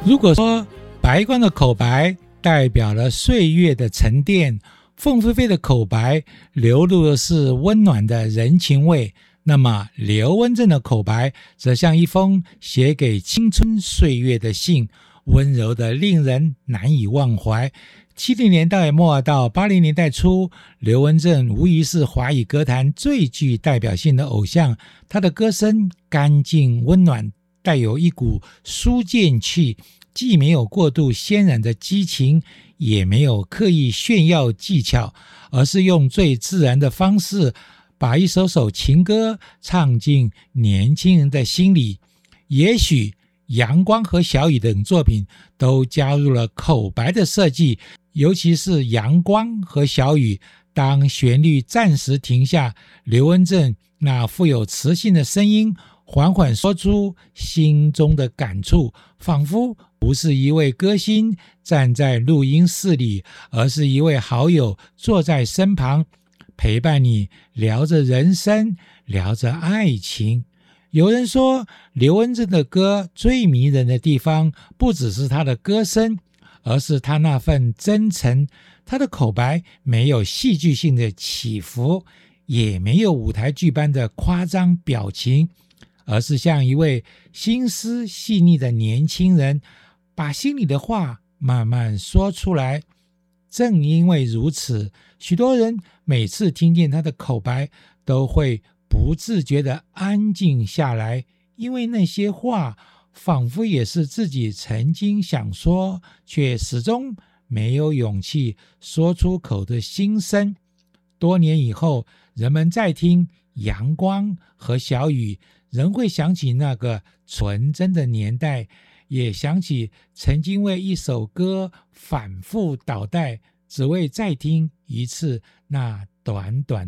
如果说白光的口白代表了岁月的沉淀，凤飞飞的口白流露的是温暖的人情味，那么刘文正的口白则像一封写给青春岁月的信，温柔的令人难以忘怀。70年代末到80年代初，刘文正无疑是华语歌坛最具代表性的偶像。他的歌声干净温暖，带有一股书剑气，既没有过度渲染的激情，也没有刻意炫耀技巧，而是用最自然的方式把一首首情歌唱进年轻人的心里。也许阳光和小雨等作品都加入了口白的设计，尤其是阳光和小雨，当旋律暂时停下，刘文正那富有磁性的声音缓缓说出心中的感触，仿佛不是一位歌星站在录音室里，而是一位好友坐在身旁，陪伴你聊着人生，聊着爱情。有人说，刘文正的歌最迷人的地方，不只是他的歌声，而是他那份真诚。他的口白没有戏剧性的起伏，也没有舞台剧般的夸张表情，而是像一位心思细腻的年轻人，把心里的话慢慢说出来。正因为如此，许多人每次听见他的口白都会不自觉地安静下来，因为那些话仿佛也是自己曾经想说却始终没有勇气说出口的心声。多年以后，人们再听阳光和小雨，仍会想起那个纯真的年代，也想起曾经为一首歌反复倒带，只为再听一次那短短